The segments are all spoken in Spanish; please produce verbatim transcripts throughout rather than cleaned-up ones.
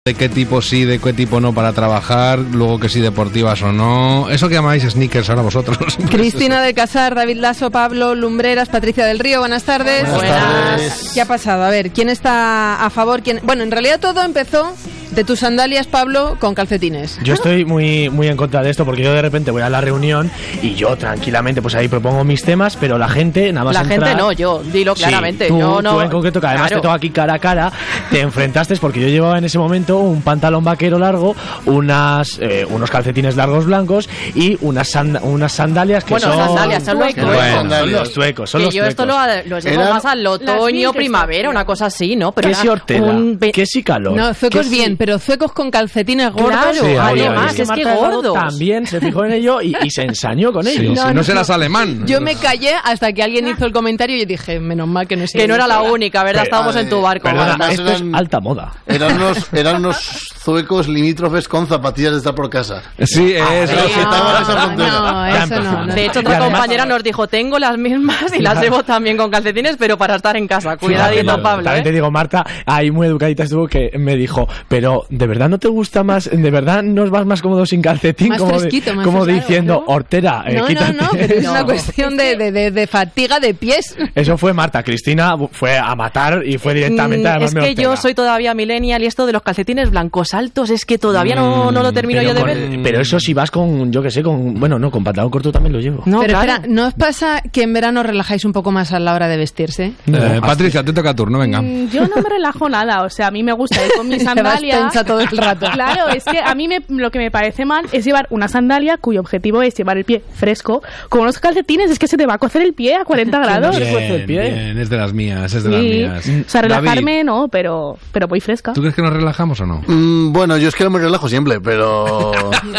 de qué tipo sí, de qué tipo no para trabajar, luego que si deportivas o no, eso que llamáis sneakers ahora vosotros. Cristina de Casar, David Lasso, Pablo Lumbreras, Patricia del Río, buenas tardes. Buenas tardes. ¿Qué ha pasado? A ver, ¿quién está a favor? ¿Quién? Bueno, en realidad todo empezó de tus sandalias, Pablo, con calcetines. Yo estoy muy, muy en contra de esto porque yo de repente voy a la reunión y yo tranquilamente pues ahí propongo mis temas, pero la gente nada más La entrar, gente no, yo, dilo claramente. Sí, tú, yo no, tú en concreto, que además claro. te toca aquí cara a cara, te enfrentaste porque yo llevaba en ese momento un pantalón vaquero largo, unas eh, unos calcetines largos blancos y unas, sand unas sandalias que bueno, son... sandalias, son los Bueno, tuecos. son los tuecos, son que los yo esto lo, tuecos. lo llevo más al otoño, primavera, una cosa así, ¿no? Pero ¿Qué si hortela? un ve- ¿Qué si calor? No, zuecos ¿Qué bien, si... pero zuecos con calcetines gordos. Claro, Sí, ahí, además, ahí. es que Marta Delgado gordos. también se fijó en ello y, y se ensañó con Sí, ellos. si no, no serás alemán. Yo me callé hasta que alguien hizo el comentario y dije, menos mal que no es Que no era la única, ¿verdad? Pero, Estábamos en tu barco. Perdona, Además esto eran- es alta moda. Eran unos, eran unos zuecos limítrofes con zapatillas de estar por casa. Sí, eso. sí. Quitaban esa frontera. No, Ya eso no, no. De hecho, Y otra además- compañera nos dijo, tengo las mismas y las llevo también con calcetines, pero para estar en casa. Cuidadito, Claro, Pablo, también te ¿eh? digo, Marta, ahí muy educadita estuvo, que me dijo, pero ¿de verdad no te gusta más? ¿De verdad nos vas más cómodo sin calcetín? Más como fresquito, de, más como fresco, diciendo, ¿no? hortera, eh, No, no, quítate. no, pero es No. una cuestión de, de, de, de fatiga de pies. Eso fue Marta. Cristina fue a matar y fue directamente a Mm, Es llamarme que yo hortera. soy todavía millennial y esto de los calcetines blancos altos es que todavía no, no lo termino pero, yo de con- ver. pero eso si vas con, yo que sé, con, bueno, no, con pantalón corto también lo llevo. No, pero claro. espera, ¿no os pasa que en verano relajáis un poco más a la hora de vestirse? No, Eh, hasta- Patricia, te toca turno, venga. Mm, Yo no me relajo nada, o sea, a mí me gusta ir con mis Te vas sandalias. tensa todo el rato. Claro, es que a mí me, lo que me parece mal es llevar una sandalia cuyo objetivo es llevar el pie fresco. Con unos calcetines es que se te va a cocer el pie a cuarenta grados. se cuece el pie. Bien, es de las mías, es de Sí. las mías. O sea, relajarme David, no, pero, pero voy fresca. ¿tú crees que nos relajamos o no? Mm, bueno, yo es que no me relajo siempre, pero...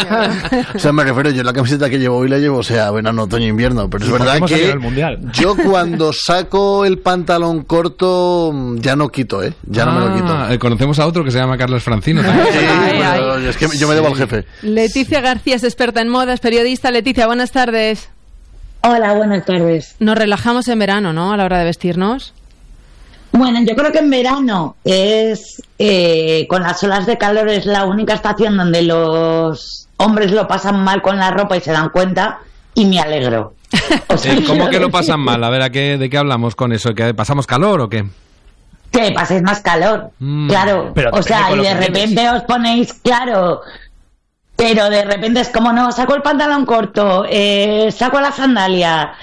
o sea, me refiero, yo la camiseta que llevo hoy la llevo, o sea, verano, otoño, invierno, pero es porque verdad hemos que salido del Mundial. yo cuando saco el pantalón corto mm, ya no quito, ¿eh? Ya no me lo quito. Ah, eh, conocemos a otro que se llama Carlos Francino también. Sí, Ay, pero ay. es que yo me debo al jefe. Leticia García es experta en modas, periodista. Leticia, buenas tardes. Hola, buenas tardes. Nos relajamos en verano, ¿no? A la hora de vestirnos. Bueno, yo creo que en verano es, eh, con las olas de calor, es la única estación donde los hombres lo pasan mal con la ropa y se dan cuenta, y me alegro. O sea, Eh, ¿Cómo quiero que lo decir pasan mal? A ver, ¿a qué, ¿de qué hablamos con eso? ¿Que pasamos calor o qué? Que paséis más calor, Mm, claro. pero O sea, depende y con de lo que repente os ponéis, claro, pero de repente es como, no, saco el pantalón corto, eh, saco la sandalia.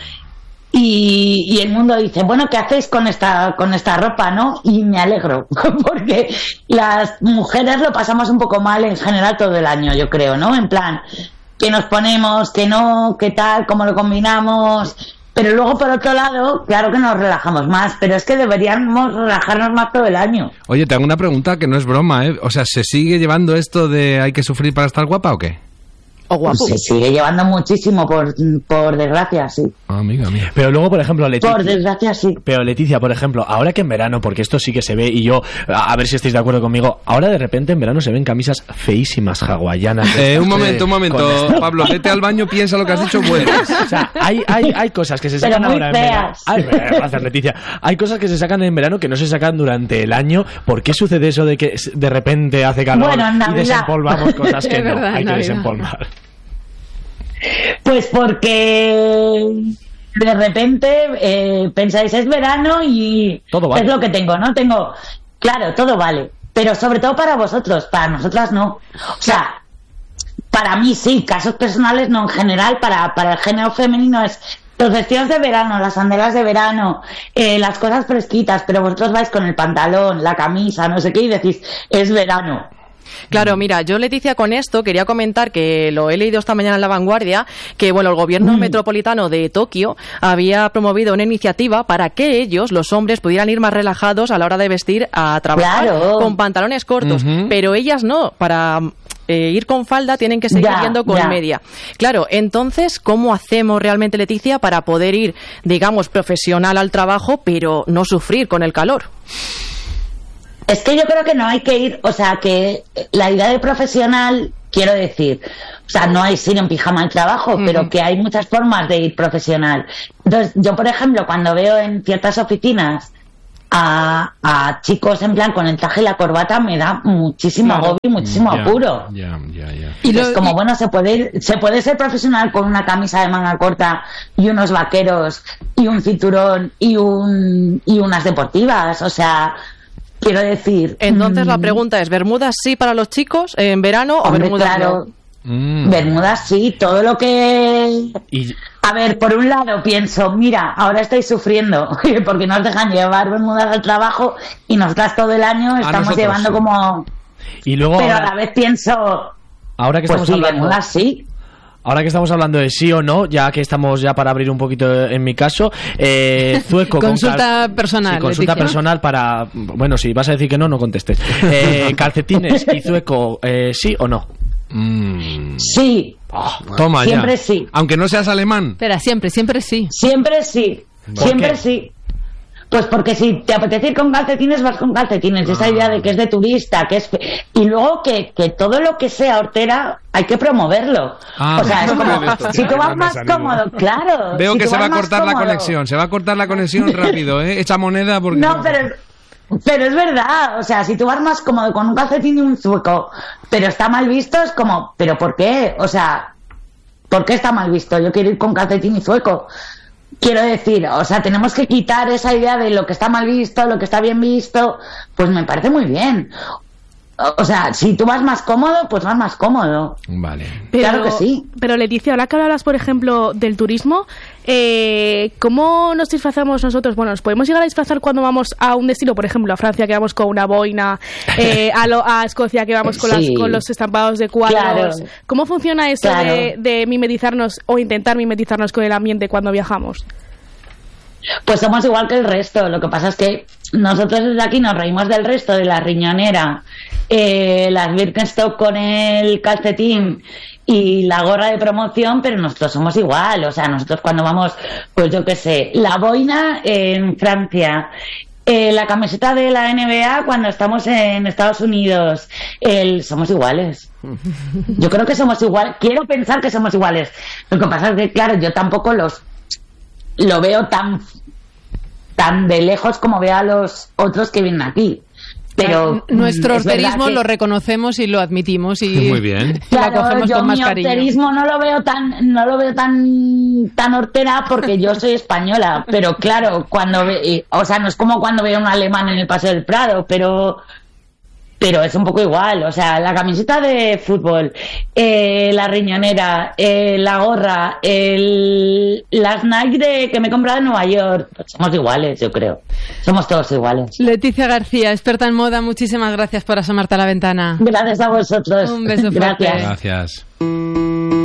Y, y el mundo dice, bueno, ¿qué hacéis con esta con esta ropa, no? Y me alegro, porque las mujeres lo pasamos un poco mal en general todo el año, yo creo, ¿no? En plan, que nos ponemos, que no, qué tal, cómo lo combinamos. Pero luego, por otro lado, claro que nos relajamos más, pero es que deberíamos relajarnos más todo el año. Oye, te hago una pregunta que no es broma, ¿eh? O sea, ¿se sigue llevando esto de hay que sufrir para estar guapa o qué? O guapo. Se sigue llevando muchísimo, por, por desgracia, sí. Ah, amiga mía. Pero luego, por ejemplo, Leticia... Por desgracia, sí. Pero Leticia, por ejemplo, ahora que en verano, porque esto sí que se ve, y yo, a a ver si estáis de acuerdo conmigo, ahora de repente en verano se ven camisas feísimas hawaianas. Eh, un momento, un momento. Con esto. Pablo, vete al baño, piensa lo que has dicho, vuelves. O sea, hay, hay, hay cosas que se Pero sacan muy ahora en verano. feas. Ay, gracias, Leticia. Hay cosas que se sacan en verano que no se sacan durante el año. ¿Por qué sucede eso de que de repente hace calor Bueno, en y Navidad. desempolvamos cosas que Es no verdad, hay que Navidad. desempolvar? Pues porque de repente eh, pensáis, es verano y Todo vale. es lo que tengo, ¿no? Tengo, claro, todo vale, pero sobre todo para vosotros, para nosotras no. O sea, para mí sí, casos personales no, en general, para, para el género femenino es los vestidos de verano, las sandalias de verano, eh, las cosas fresquitas, pero vosotros vais con el pantalón, la camisa, no sé qué, y decís, es verano. Claro, mira, yo, Leticia, con esto quería comentar que lo he leído esta mañana en La Vanguardia, que bueno, el gobierno Mm. metropolitano de Tokio había promovido una iniciativa para que ellos, los hombres, pudieran ir más relajados a la hora de vestir a trabajar Claro. con pantalones cortos, Ujú. pero ellas no, para eh, ir con falda tienen que seguir Ya, yendo con ya. media. Claro, entonces, ¿cómo hacemos realmente, Leticia, para poder ir, digamos, profesional al trabajo, pero no sufrir con el calor? Es que yo creo que no hay que ir, o sea, que la idea de profesional, quiero decir, o sea, no es ir en pijama al trabajo, Ujú. pero que hay muchas formas de ir profesional. Entonces, yo, por ejemplo, cuando veo en ciertas oficinas a, a chicos en plan con el traje y la corbata me da muchísimo Claro. agobio y muchísimo Ya, apuro. Ya, ya, ya. Y lo- Es como, y- bueno, se puede ir- se puede ser profesional con una camisa de manga corta y unos vaqueros y un cinturón y un y unas deportivas, o sea, quiero decir... Entonces la mm, pregunta es, ¿bermudas sí para los chicos en verano o hombre, bermudas claro, no? Mm. Bermudas sí, todo lo que... Y A ver, por un lado pienso, mira, ahora estoy sufriendo porque nos dejan llevar bermudas al trabajo y nosotras todo el año estamos nosotros llevando sí. como... y luego Pero a ahora, la vez pienso, ahora que pues estamos sí, hablando bermudas sí. Ahora que estamos hablando de sí o no, ya que estamos ya para abrir un poquito en mi caso, eh, Zueco con Consulta cal- personal, Sí, consulta Leticia. personal para... Bueno, si vas a decir que no, no contestes. Eh, calcetines y Zueco, eh, ¿sí o no? Mm. Sí, Toma Siempre ya. sí. Aunque no seas alemán. Espera, siempre, siempre sí. siempre sí, ¿Por siempre qué? sí. Pues porque si te apetece ir con calcetines, vas con calcetines. Esa idea de que es de turista, que es... fe- Y luego que, que todo lo que sea hortera hay que promoverlo. Ah, o sea, es como, esto, si tú vas me más desanimo. cómodo, claro. Veo si que tú se va vas a más cortar la cómodo- conexión. Se va a cortar la conexión rápido, ¿eh? Echa moneda porque... No, pero, pero es verdad. O sea, si tú vas más cómodo con un calcetín y un zueco, pero está mal visto, es como, ¿pero por qué? O sea, ¿por qué está mal visto? Yo quiero ir con calcetín y zueco. Quiero decir, o sea, tenemos que quitar esa idea de lo que está mal visto, lo que está bien visto. Pues me parece muy bien. O sea, si tú vas más cómodo, pues vas más cómodo. Vale. Pero, Claro que sí. Pero Leticia, ahora que hablas, por ejemplo, del turismo, eh, ¿cómo nos disfrazamos nosotros? Bueno, ¿nos podemos llegar a disfrazar cuando vamos a un destino? Por ejemplo, a Francia que vamos con una boina, eh, a, lo- a Escocia que vamos con, Sí. las, con los estampados de cuadros. Claro. ¿Cómo funciona eso Claro. de, de mimetizarnos o intentar mimetizarnos con el ambiente cuando viajamos? Pues somos igual que el resto. Lo que pasa es que nosotros desde aquí nos reímos del resto, de la riñonera, eh, las Birkenstock con el calcetín y la gorra de promoción, pero nosotros somos igual. O sea, nosotros cuando vamos, pues yo qué sé, la boina en Francia, eh, la camiseta de la N B A cuando estamos en Estados Unidos, el, somos iguales. Yo creo que somos iguales. Quiero pensar que somos iguales. Lo que pasa es que, claro, yo tampoco los lo veo tan tan de lejos como veo a los otros que vienen aquí. Pero Nuestro mm, es verdad horterismo que- lo reconocemos y lo admitimos y Muy bien. y lo Claro, cogemos yo con más mi cariño. horterismo no lo veo tan no lo veo tan tan hortera porque yo soy española, pero claro, cuando ve, eh, o sea, no es como cuando veo a un alemán en el Paseo del Prado, pero pero es un poco igual, o sea, la camiseta de fútbol, eh, la riñonera, eh, la gorra, el, las Nike de, que me he comprado en Nueva York, pues somos iguales, yo creo. Somos todos iguales. Leticia García, experta en moda, muchísimas gracias por asomarte a la ventana. Gracias a vosotros. Un beso fuerte. Gracias. Gracias.